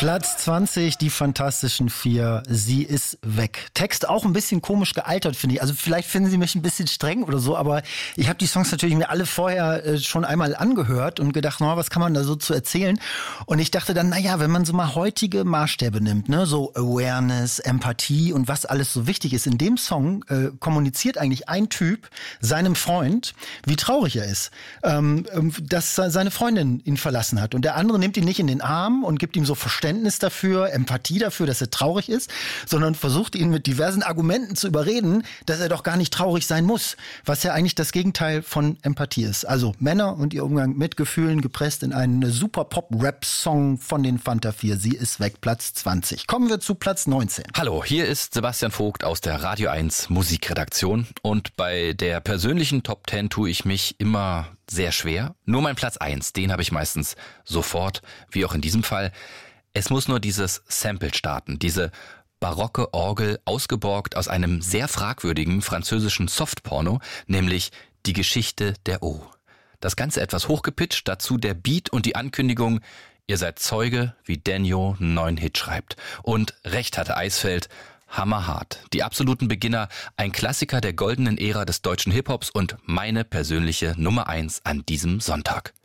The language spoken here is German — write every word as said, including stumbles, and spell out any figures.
Platz zwanzig, die Fantastischen Vier, sie ist weg. Text auch ein bisschen komisch gealtert, finde ich. Also vielleicht finden Sie mich ein bisschen streng oder so, aber ich habe die Songs natürlich mir alle vorher äh, schon einmal angehört und gedacht, na, was kann man da so zu erzählen? Und ich dachte dann, naja, wenn man so mal heutige Maßstäbe nimmt, ne, so Awareness, Empathie und was alles so wichtig ist, in dem Song äh, kommuniziert eigentlich ein Typ seinem Freund, wie traurig er ist, ähm, dass seine Freundin ihn verlassen hat. Und der andere nimmt ihn nicht in den Arm und gibt ihm so Verständnis dafür, Empathie dafür, dass er traurig ist, sondern versucht ihn mit diversen Argumenten zu überreden, dass er doch gar nicht traurig sein muss, was ja eigentlich das Gegenteil von Empathie ist. Also Männer und ihr Umgang mit Gefühlen gepresst in einen super Pop-Rap-Song von den Fanta vier. Sie ist weg, Platz zwanzig. Kommen wir zu Platz neunzehn. Hallo, hier ist Sebastian Vogt aus der Radio eins Musikredaktion und bei der persönlichen Top zehn tue ich mich immer sehr schwer. Nur mein Platz eins, den habe ich meistens sofort, wie auch in diesem Fall. Es muss nur dieses Sample starten, diese barocke Orgel, ausgeborgt aus einem sehr fragwürdigen französischen Softporno, nämlich Die Geschichte der O. Das Ganze etwas hochgepitcht, dazu der Beat und die Ankündigung, ihr seid Zeuge, wie Daniel einen neuen Hit schreibt. Und recht hatte Eisfeld, hammerhart. Die absoluten Beginner, ein Klassiker der goldenen Ära des deutschen Hip-Hops und meine persönliche Nummer eins an diesem Sonntag.